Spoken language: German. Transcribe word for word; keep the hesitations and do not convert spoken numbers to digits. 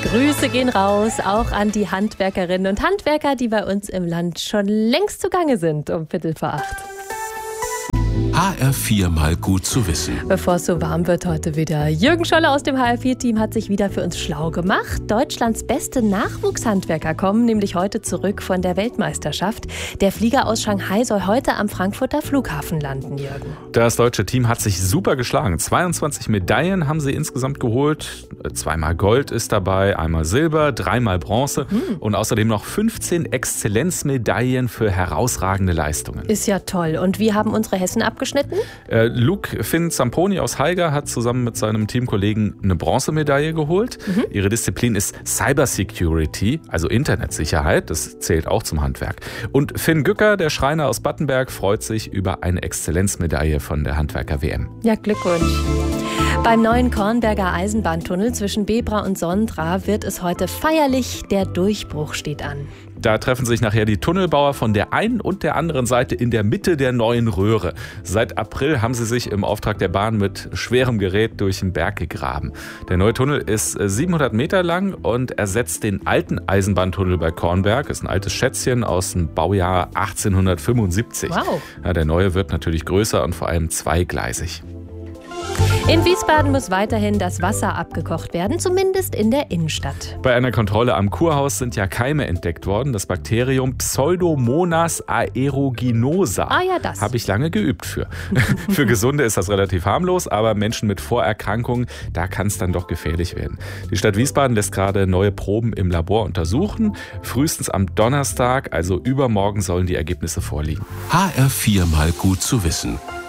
Grüße gehen raus, auch an die Handwerkerinnen und Handwerker, die bei uns im Land schon längst zugange sind um Viertel vor acht. H R vier mal gut zu wissen. Bevor es so warm wird heute wieder. Jürgen Scholle aus dem H R vier Team hat sich wieder für uns schlau gemacht. Deutschlands beste Nachwuchshandwerker kommen nämlich heute zurück von der Weltmeisterschaft. Der Flieger aus Shanghai soll heute am Frankfurter Flughafen landen, Jürgen. Das deutsche Team hat sich super geschlagen. zweiundzwanzig Medaillen haben sie insgesamt geholt. Zweimal Gold ist dabei, einmal Silber, dreimal Bronze hm. und außerdem noch fünfzehn Exzellenzmedaillen für herausragende Leistungen. Ist ja toll. Und wie haben unsere Hessen abgeschnitten? Äh, Luke Finn Zamponi aus Haiger hat zusammen mit seinem Teamkollegen eine Bronzemedaille geholt. Mhm. Ihre Disziplin ist Cybersecurity, also Internetsicherheit. Das zählt auch zum Handwerk. Und Finn Gücker, der Schreiner aus Battenberg, freut sich über eine Exzellenzmedaille von der Handwerker-W M. Ja, Glückwunsch. Beim neuen Kornberger Eisenbahntunnel zwischen Bebra und Sondra wird es heute feierlich. Der Durchbruch steht an. Da treffen sich nachher die Tunnelbauer von der einen und der anderen Seite in der Mitte der neuen Röhre. Seit April haben sie sich im Auftrag der Bahn mit schwerem Gerät durch den Berg gegraben. Der neue Tunnel ist siebenhundert Meter lang und ersetzt den alten Eisenbahntunnel bei Kornberg. Das ist ein altes Schätzchen aus dem Baujahr achtzehnhundertfünfundsiebzig. Wow. Ja, der neue wird natürlich größer und vor allem zweigleisig. In Wiesbaden muss weiterhin das Wasser abgekocht werden, zumindest in der Innenstadt. Bei einer Kontrolle am Kurhaus sind ja Keime entdeckt worden. Das Bakterium Pseudomonas aeruginosa. Ah ja, das. Habe ich lange geübt für. Für Gesunde ist das relativ harmlos, aber Menschen mit Vorerkrankungen, da kann es dann doch gefährlich werden. Die Stadt Wiesbaden lässt gerade neue Proben im Labor untersuchen. Frühestens am Donnerstag, also übermorgen, sollen die Ergebnisse vorliegen. H R vier mal gut zu wissen.